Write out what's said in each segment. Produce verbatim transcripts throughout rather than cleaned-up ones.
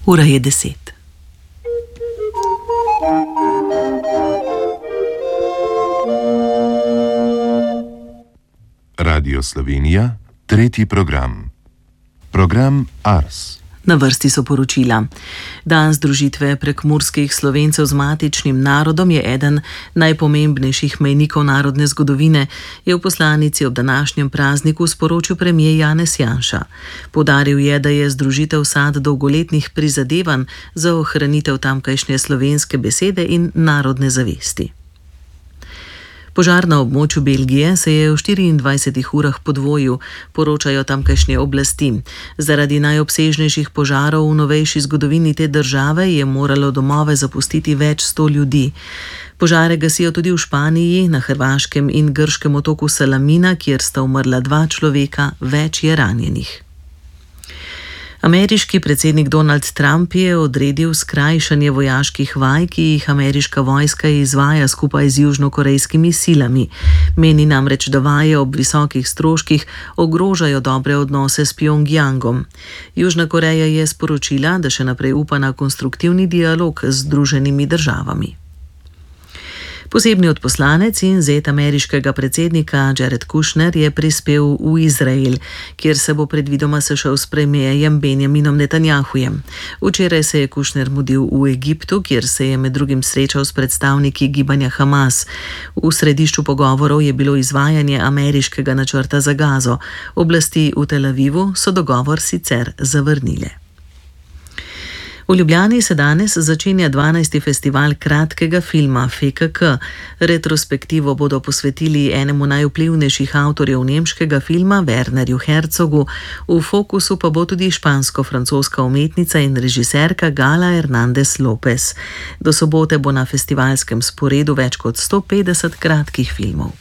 Ura je deset. Radio Slovenija, tretji program. Program Ars. Na vrsti so poročila. Dan združitve prekmurskih Slovencev z matičnim narodom je eden najpomembnejših mejnikov narodne zgodovine, je v poslanici ob današnjem prazniku sporočil premier Janez Janša. Poudaril je, da je združitev sad dolgoletnih prizadevanj za ohranitev tamkajšnje slovenske besede in narodne zavesti. Požar na območju Belgije se je v štiriindvajsetih urah podvojil, poročajo tamkajšnje oblasti. Zaradi najobsežnejših požarov v novejši zgodovini te države je moralo domove zapustiti več sto ljudi. Požare gasijo tudi v Španiji, na hrvaškem in grškem otoku Salamina, kjer sta umrla dva človeka, več je ranjenih. Ameriški predsednik Donald Trump je odredil skrajšanje vojaških vaj, ki jih ameriška vojska izvaja skupaj z južnokorejskimi silami. Meni namreč, da vaje ob visokih stroških ogrožajo dobre odnose s Pjongjangom. Južna Koreja je sporočila, da še naprej upa na konstruktivni dialog z Združenimi državami. Posebni odposlanec in zet ameriškega predsednika Jared Kushner je prispel v Izrael, kjer se bo predvidoma sešel s premierjem Benjaminom Netanjahujem. Včeraj se je Kushner mudil v Egiptu, kjer se je med drugim srečal s predstavniki gibanja Hamas. V središču pogovorov je bilo izvajanje ameriškega načrta za Gazo. Oblasti v Tel Avivu so dogovor sicer zavrnile. V Ljubljani se danes začenja dvanajsti festival kratkega filma F K K. Retrospektivo bodo posvetili enemu najvplivnejših avtorjev nemškega filma, Wernerju Herzogu. V fokusu pa bo tudi špansko-francoska umetnica in režiserka Gala Hernández López. Do sobote bo na festivalskem sporedu več kot sto petdeset kratkih filmov.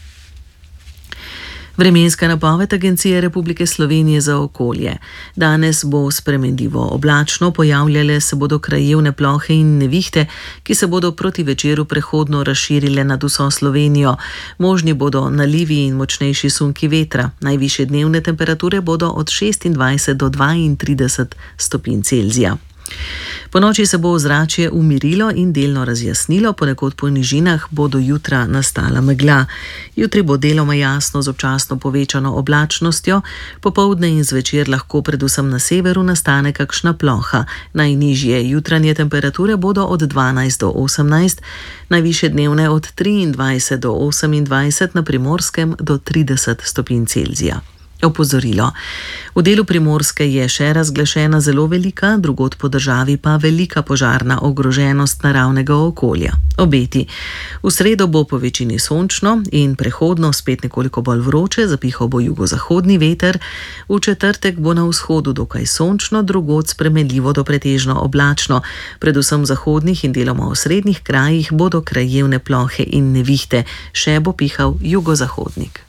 Vremenska napoved Agencije Republike Slovenije za okolje. Danes bo spremenljivo oblačno, pojavljale se bodo krajevne plohe in nevihte, ki se bodo proti večeru prehodno razširile nad vso Slovenijo. Možni bodo nalivi in močnejši sunki vetra. Najvišje dnevne temperature bodo od šestindvajset do dvaintrideset stopinj Celzija. Po noči se bo ozračje umirilo in delno razjasnilo, ponekod po nižinah bo do jutra nastala megla. Jutri bo deloma jasno z občasno povečano oblačnostjo, popoldne in zvečer lahko predvsem na severu nastane kakšna ploha. Najnižje jutranje temperature bodo od dvanajst do osemnajst, najvišje dnevne od triindvajset do osemindvajset, na Primorskem do trideset stopinj Celzija. Opozorilo. V delu Primorske je še razglašena zelo velika, drugod po državi pa velika požarna ogroženost naravnega okolja. Obeti. V sredo bo po večini sončno in prehodno spet nekoliko bolj vroče, zapihal bo jugozahodni veter. V četrtek bo na vzhodu dokaj sončno, drugod spremenljivo do pretežno oblačno. Predvsem v zahodnih in deloma v srednjih krajih bodo krajevne plohe in nevihte, še bo pihal jugozahodnik.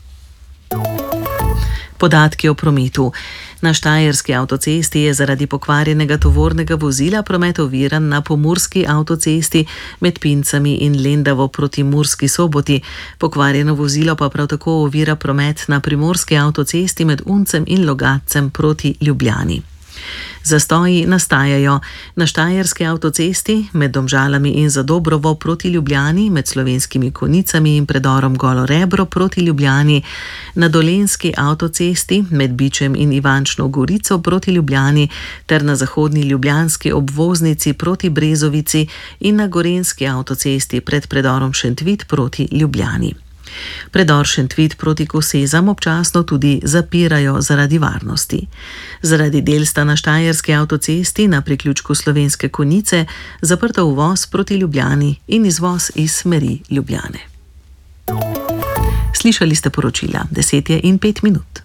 Podatki o prometu. Na štajerski avtocesti je zaradi pokvarjenega tovornega vozila promet oviran na pomurski avtocesti med Pincami in Lendavo proti Murski Soboti. Pokvarjeno vozilo pa prav tako ovira promet na primorski avtocesti med Uncem in Logatcem proti Ljubljani. Zastoji nastajajo na štajerski avtocesti med Domžalami in Zadobrovo proti Ljubljani, med Slovenskimi Konicami in predorom Golo Rebro proti Ljubljani, na dolenjski avtocesti med Bičem in Ivančno Gorico proti Ljubljani ter na zahodni ljubljanski obvoznici proti Brezovici in na gorenjski avtocesti pred predorom Šentvid proti Ljubljani. Predor Šentvid proti Kosezam občasno tudi zapirajo zaradi varnosti. Zaradi del sta na štajerski avtocesti na priključku Slovenske Konjice zaprta uvoz proti Ljubljani in izvoz iz smeri Ljubljane. Slišali ste poročila, deset je in pet minut.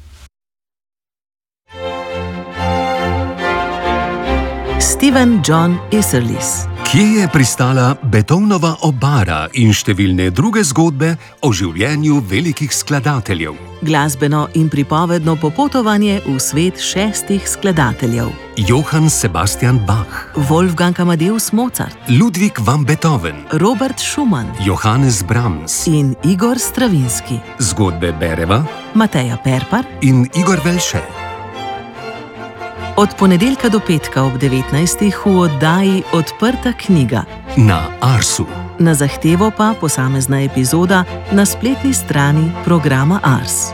Stephen John Isserlis. Kje je pristala Beethovenova Obara in številne druge zgodbe o življenju velikih skladateljev? Glasbeno in pripovedno popotovanje v svet šestih skladateljev. Johann Sebastian Bach, Wolfgang Amadeus Mozart, Ludwig van Beethoven, Robert Schumann, Johannes Brahms in Igor Stravinski. Zgodbe Bereva, Mateja Perpar in Igor Velše. Od ponedeljka do petka ob devetnajstih v oddaji Odprta knjiga. Na Arsu. Na zahtevo pa posamezna epizoda na spletni strani programa Ars.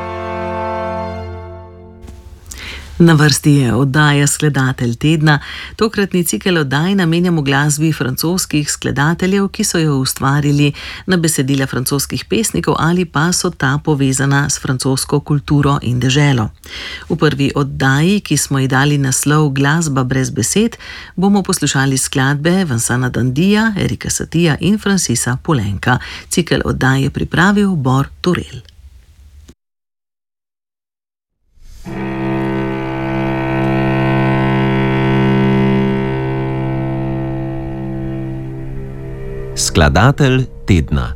Na vrsti je oddaja Skladatelj tedna. Tokratni cikel oddaj namenjamo glasbi francoskih skladateljev, ki so jo ustvarili na besedila francoskih pesnikov ali pa so ta povezana s francosko kulturo in deželo. V prvi oddaji, ki smo ji dali naslov Glasba brez besed, bomo poslušali skladbe Vincenta Dandija, Erika Satija in Francisa Poulenca. Cikel oddaje je pripravil Bor Turel. Skladatelj tedna.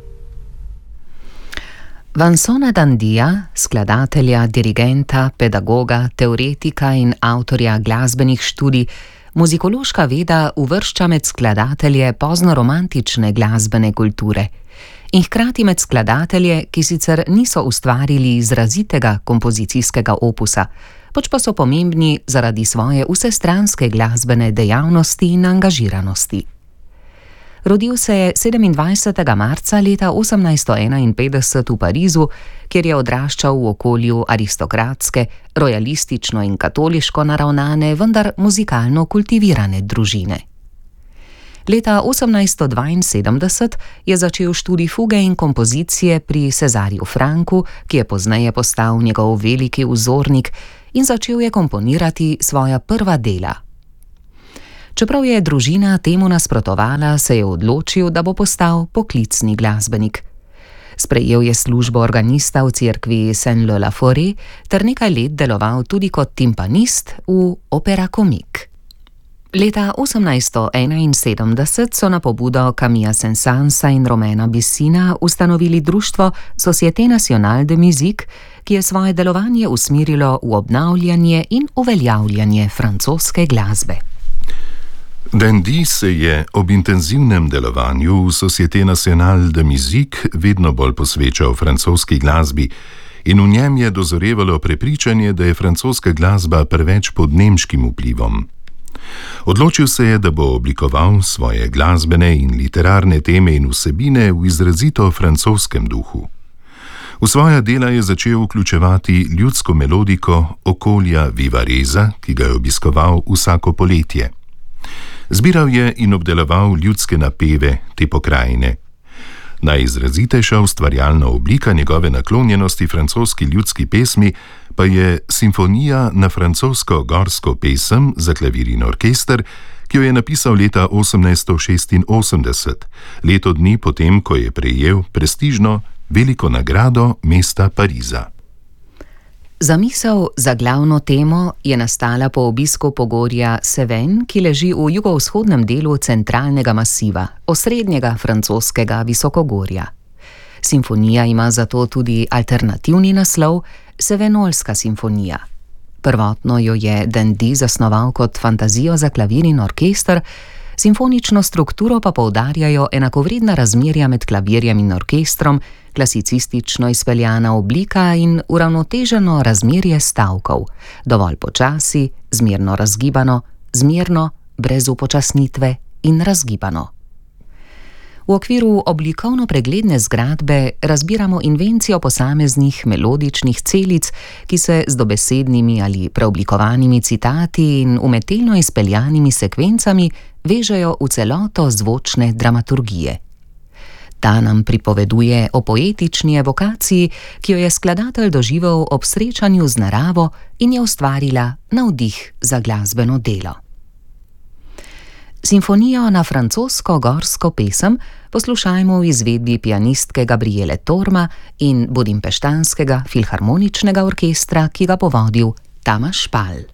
Vincenta Dandija, skladatelja, dirigenta, pedagoga, teoretika in avtorja glasbenih študij, muzikološka veda uvršča med skladatelje poznoromantične glasbene kulture in hkrati med skladatelje, ki sicer niso ustvarili izrazitega kompozicijskega opusa, pač pa so pomembni zaradi svoje vsestranske glasbene dejavnosti in angažiranosti. Rodil se je sedemindvajsetega marca leta osemnajststo enainpetdeset v Parizu, kjer je odraščal v okolju aristokratske, rojalistično in katoliško naravnane, vendar muzikalno kultivirane družine. Leta osemnajststo dvainsedemdeset je začel študij fuge in kompozicije pri Césarju Francu, ki je pozneje postal njegov veliki vzornik, in začel je komponirati svoja prva dela. Čeprav je družina temu nasprotovala, se je odločil, da bo postal poklicni glasbenik. Sprejel je službo organista v cerkvi Saint-Leu-la-Forêt ter nekaj let deloval tudi kot timpanist v Opéra Comique. Leta osemnajststo enainsedemdeset so na pobudo Camilla Saint-Saënsa in Romaina Bissina ustanovili društvo Société Nationale de Musique, ki je svoje delovanje usmerilo v obnavljanje in uveljavljanje francoske glasbe. Dandy se je ob intenzivnem delovanju v Société Nationale de Musique vedno bolj posvečal francoski glasbi in v njem je dozorevalo prepričanje, da je francoska glasba preveč pod nemškim vplivom. Odločil se je, da bo oblikoval svoje glasbene in literarne teme in vsebine v izrazito francoskem duhu. V svoja dela je začel vključevati ljudsko melodiko okolja Vivaresa, ki ga je obiskoval vsako poletje. Zbiral je in obdeloval ljudske napeve te pokrajine. Najizrazitejša ustvarjalna oblika njegove naklonjenosti francoski ljudski pesmi pa je simfonija na francosko gorsko pesem za klavir in orkester, ki jo je napisal leta osemnajststo šestinosemdeset, leto dni potem, ko je prejel prestižno veliko nagrado mesta Pariza. Zamisel za glavno temo je nastala po obisku pogorja Cevennes, ki leži v jugovzhodnem delu centralnega masiva, osrednjega francoskega visokogorja. Simfonija ima zato tudi alternativni naslov Cevenolska simfonija. Prvotno jo je Dandy zasnoval kot fantazijo za klavir in orkester, simfonično strukturo pa poudarjajo enakovredna razmerja med klavirjem in orkestrom, klasicistično izpeljana oblika in uravnoteženo razmerje stavkov, dovolj počasi, zmerno razgibano, zmerno, brez upočasnitve in razgibano. V okviru oblikovno pregledne zgradbe razbiramo invencijo posameznih melodičnih celic, ki se z dobesednimi ali preoblikovanimi citati in umetelno izpeljanimi sekvencami vežejo v celoto zvočne dramaturgije. Ta nam pripoveduje o poetični evokaciji, ki jo je skladatelj doživel ob srečanju z naravo in je ustvarila navdih za glasbeno delo. Simfonijo na francosko gorsko pesem poslušajmo v izvedbi pianistke Gabriele Torma in budimpeštanskega filharmoničnega orkestra, ki ga bo vodil Tamas Špal.